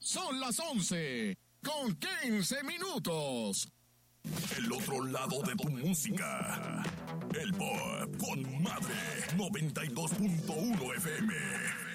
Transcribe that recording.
Son las 11:15. El otro lado de tu música. El Pop con Madre 92.1 FM.